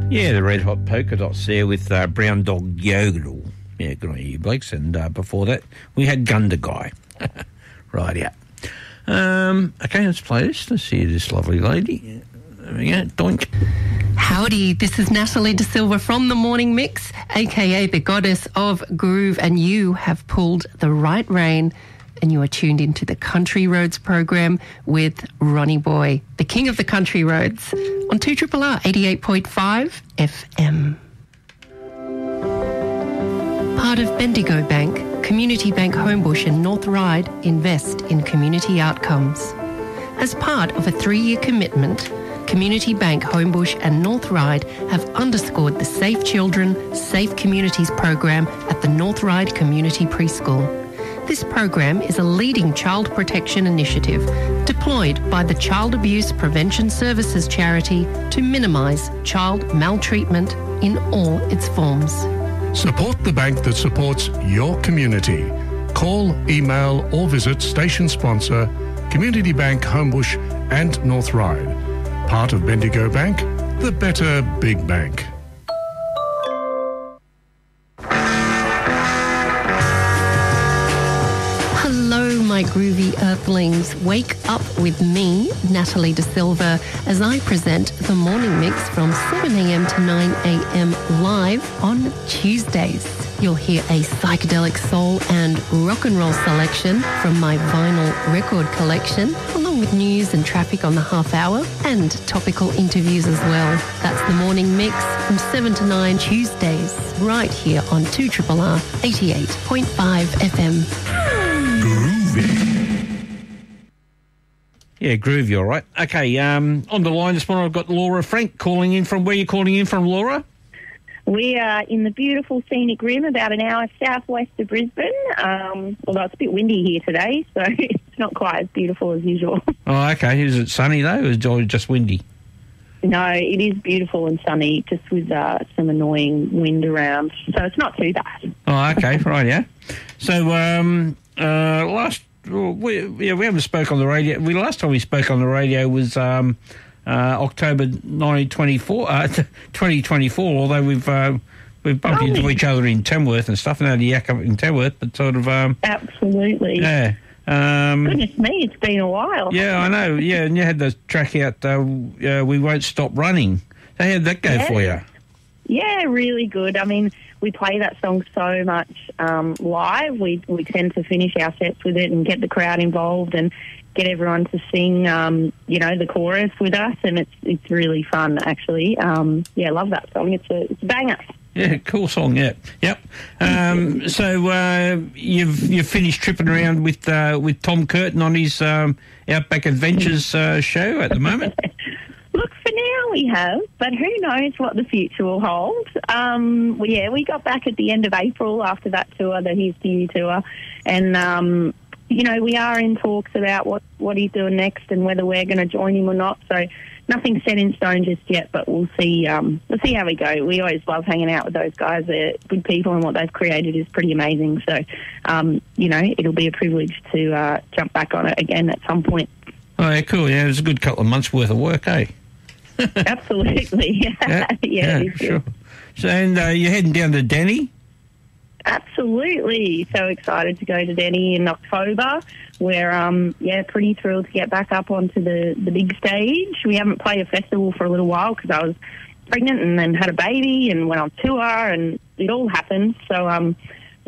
Yeah, the Red Hot Polka Dots there with Brown Dog Yodel. Yeah, good on you, blokes. And before that, we had Gunda Guy. Right, yeah. Okay, let's play this. Let's see this lovely lady. There we go, doink. Howdy, this is Natalie De Silva from The Morning Mix, aka the Goddess of Groove, and you have pulled the right rein and you are tuned into the Country Roads program with Ronnie Boy, the king of the country roads, on 2RRR 88.5 FM. Part of Bendigo Bank, Community Bank Homebush and North Ryde invest in community outcomes. As part of a 3-year commitment, Community Bank Homebush and North Ryde have underscored the Safe Children, Safe Communities program at the North Ryde Community Preschool. This program is a leading child protection initiative deployed by the Child Abuse Prevention Services charity to minimise child maltreatment in all its forms. Support the bank that supports your community. Call, email or visit station sponsor Community Bank Homebush and North Ryde. Part of Bendigo Bank, the better big bank. My groovy earthlings, wake up with me, Natalie De Silva, as I present the morning mix from 7 a.m. to 9 a.m. live on Tuesdays. You'll hear a psychedelic soul and rock and roll selection from my vinyl record collection, along with news and traffic on the half hour and topical interviews as well. That's the morning mix from 7 to 9 Tuesdays, right here on 2RRR 88.5 FM. Yeah, groovy, all right. Okay, on the line this morning I've got Laura Frank calling in from... Where are you calling in from, Laura? We are in the beautiful scenic rim about an hour southwest of Brisbane, although it's a bit windy here today, so it's not quite as beautiful as usual. Oh, okay. Is it sunny, though, or is it just windy? No, it is beautiful and sunny, just with some annoying wind around, so it's not too bad. Oh, okay, right, yeah. So, we haven't spoke on the radio. Last time we spoke on the radio was October 2024. Although we've bumped into each other in Tamworth and stuff, and had a yak up in Tamworth, but sort of absolutely, yeah. Goodness me, it's been a while. Yeah, I know. Yeah, and you had the track out. We Won't Stop Running. So how did that go for you? Yeah, really good. I mean, we play that song so much live. We tend to finish our sets with it and get the crowd involved and get everyone to sing, the chorus with us, and it's really fun, actually. Yeah, love that song. It's a banger. Yeah, cool song. Yeah, yep. So you've finished tripping around with Tom Curtin on his Outback Adventures show at the moment. Look, for now we have, but who knows what the future will hold. We got back at the end of April after that tour, the Here's to You tour, and we are in talks about what he's doing next and whether we're going to join him or not. So nothing's set in stone just yet, but we'll see. We'll see how we go. We always love hanging out with those guys. They're good people, and what they've created is pretty amazing. So, it'll be a privilege to jump back on it again at some point. Oh, yeah, cool. Yeah, it was a good couple of months' worth of work, eh? Absolutely. Yeah, sure. So, and you're heading down to Denny? Absolutely. So excited to go to Denny in October. We're, pretty thrilled to get back up onto the big stage. We haven't played a festival for a little while because I was pregnant and then had a baby and went on tour, and it all happened. So,